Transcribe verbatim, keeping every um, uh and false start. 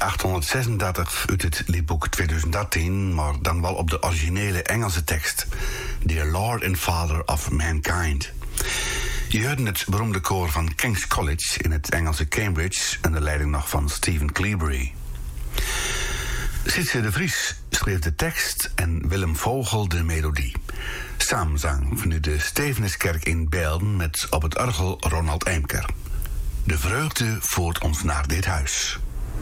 achthonderdzesendertig uit het liedboek tweeduizend dertien, maar dan wel op de originele Engelse tekst. Dear Lord and Father of Mankind. Je hoorde het beroemde koor van King's College in het Engelse Cambridge en de leiding nog van Stephen Cleobury. Sietse de Vries schreef de tekst en Willem Vogel de melodie. Samenzang vanuit de Stevenuskerk in Beelden met op het orgel Ronald Eimker. De vreugde voert ons naar dit huis.